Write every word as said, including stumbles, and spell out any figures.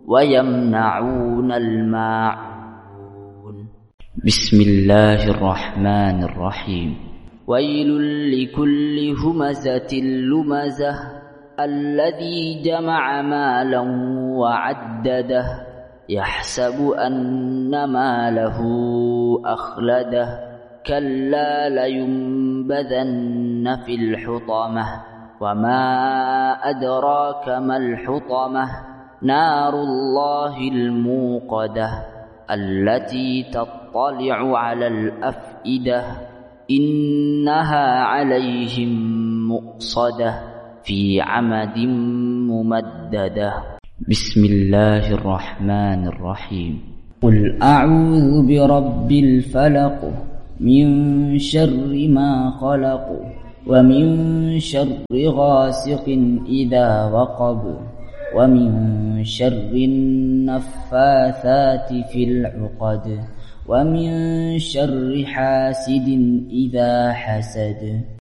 ويمنعون الماعون. بسم الله الرحمن الرحيم. ويل لكل همزة لمزة الذي جمع مالا وعدده يحسب أن ماله أخلده كلا لينبذن في الحطمة وما أدراك ما الحطمة نار الله الموقدة التي تطلع على الأفئدة إنها عليهم مؤصدة في عمد ممددة. بسم الله الرحمن الرحيم. قل أعوذ برب الفلق من شر ما خلق ومن شر غاسق إذا وقب ومن شر النفاثات في العقد ومن شر حاسد إذا حسد.